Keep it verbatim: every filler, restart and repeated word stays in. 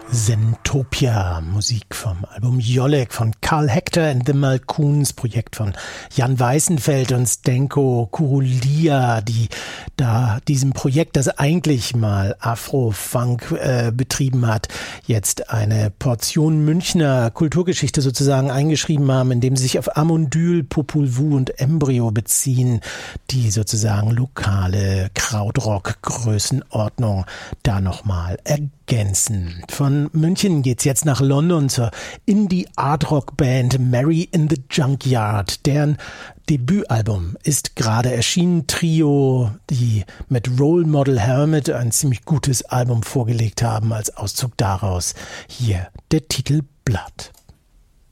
Zentopia, Musik vom Album Jolek von Carl Hector and the Malkoons, Projekt von Jan Weißenfeld und Zdenko Kurulia, die da diesem Projekt, das eigentlich mal Afro-Funk äh, betrieben hat, jetzt eine Portion Münchner Kulturgeschichte sozusagen eingeschrieben haben, indem sie sich auf Amondyl, Popol Vuh und Embryo beziehen, die sozusagen lokale Krautrock-Größenordnung da nochmal ergänzen. Von München geht's jetzt nach London zur Indie-Art-Rock-Band Mary in the Junkyard. Deren Debütalbum ist gerade erschienen. Trio, die mit Role Model Hermit ein ziemlich gutes Album vorgelegt haben. Als Auszug daraus hier der Titel Blood.